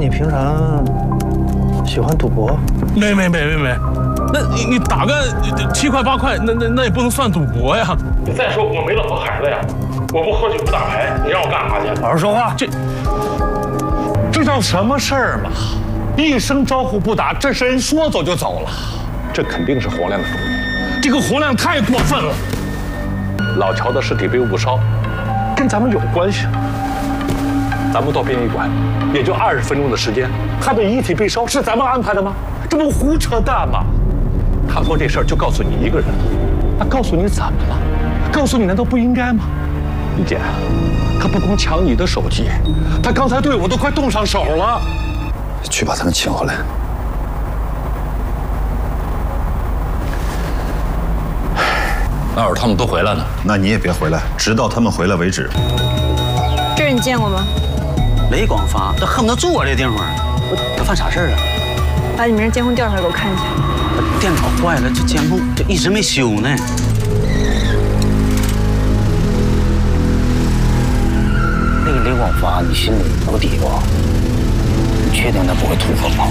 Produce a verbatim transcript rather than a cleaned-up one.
你平常喜欢赌博？ 没没没没没，那你你打个七块八块，那那那也不能算赌博呀。再说我没老婆孩子呀，我不喝酒不打牌，你让我干啥去？ 好好说话。 这这叫什么事儿嘛？一声招呼不打，这是人说走就走了。这肯定是洪亮的主意。这个洪亮太过分了。老乔的尸体被误烧，跟咱们有关系。咱们到殡仪馆也就二十分钟的时间，他的遗体被烧是咱们安排的吗？这不胡扯淡吗？他说这事儿就告诉你一个人，他告诉你怎么了？告诉你难道不应该吗？李姐，他不光抢你的手机，他刚才对我都快动上手了。 去把他们请回来。 那会儿他们都回来了， 那你也别回来，直到他们回来为止。 这人你见过吗？ 雷广发，他恨不得住我这地方。他犯啥事儿啊？ 把你们这监控调出来给我看一下。 电脑坏了，这监控这一直没修呢。那个雷广发，你心里有底不？你确定他不会突破吗？